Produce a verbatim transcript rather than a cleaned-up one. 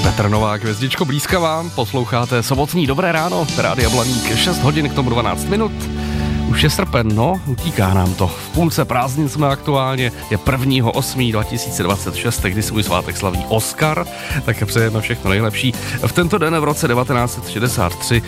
Petr Novák, hvězdičko blízka vám, posloucháte sobotní Dobré ráno, Rádia Blaník, šest hodin k tomu dvanáct minut. Už je srpen, no, utíká nám to. V půlce prázdnin jsme aktuálně, je prvního osmého dva tisíce dvacet šest, kdy svůj svátek slaví Oskar, tak přejeme všechno nejlepší. V tento den v roce devatenáct set šedesát tři